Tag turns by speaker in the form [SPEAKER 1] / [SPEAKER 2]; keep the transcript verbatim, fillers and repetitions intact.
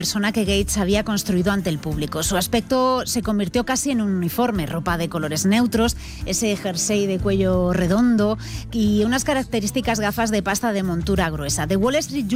[SPEAKER 1] persona que Gates había construido ante el público. Su aspecto se convirtió casi en un uniforme, ropa de colores neutros, ese jersey de cuello redondo y unas características gafas de pasta de montura gruesa. The Wall Street